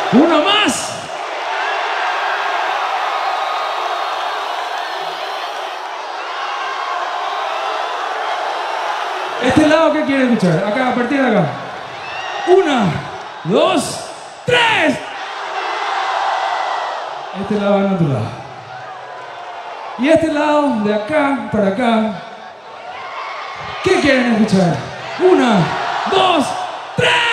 Una más. Este lado, ¿qué quieren escuchar? Acá, a partir de acá. 1, 2, 3. Este lado en otro lado. Y este lado, de acá para acá. ¿Qué quieren escuchar? 1, 2, 3.